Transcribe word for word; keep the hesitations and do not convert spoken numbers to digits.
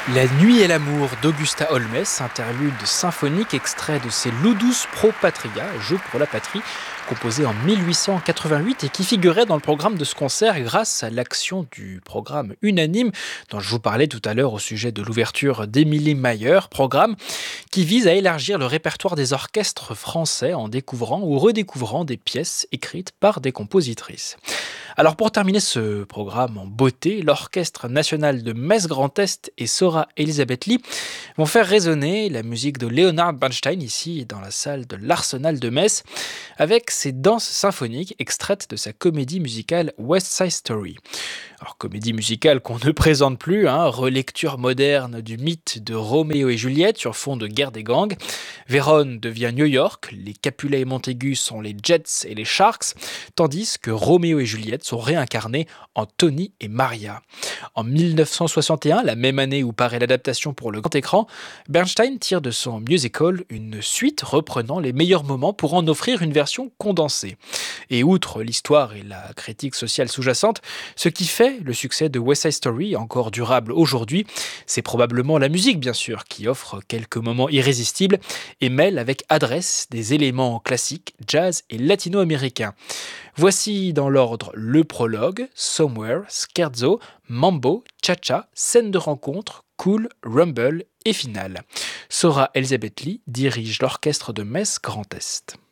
La nuit et l'amour d'Augusta Holmès, interlude symphonique extrait de ses Ludus Pro Patria, Jeu pour la patrie, composé en mille huit cent quatre-vingt-huit et qui figurait dans le programme de ce concert grâce à l'action du programme unanime dont je vous parlais tout à l'heure au sujet de l'ouverture d'Émilie Mayer, programme qui vise à élargir le répertoire des orchestres français en découvrant ou redécouvrant des pièces écrites par des compositrices. Alors pour terminer ce programme en beauté, l'Orchestre national de Metz Grand Est et Sora Elisabeth Lee vont faire résonner la musique de Leonard Bernstein ici dans la salle de l'Arsenal de Metz avec ses danses symphoniques extraites de sa comédie musicale West Side Story. Alors comédie musicale qu'on ne présente plus, hein, relecture moderne du mythe de Roméo et Juliette sur fond de guerre des gangs. Vérone devient New York, les Capulet et Montaigu sont les Jets et les Sharks, tandis que Roméo et Juliette sont réincarnés en Tony et Maria. En mille neuf cent soixante et un, la même année où paraît l'adaptation pour le grand écran, Bernstein tire de son musical une suite reprenant les meilleurs moments pour en offrir une version condensée. Et outre l'histoire et la critique sociale sous-jacente, ce qui fait le succès de West Side Story, encore durable aujourd'hui, c'est probablement la musique bien sûr, qui offre quelques moments irrésistibles et mêle avec adresse des éléments classiques, jazz et latino-américains. Voici dans l'ordre le prologue, Somewhere, Scherzo, Mambo, Cha-Cha, scène de rencontre, Cool, Rumble et finale. Sora Elisabeth Lee dirige l'orchestre de Metz Grand Est.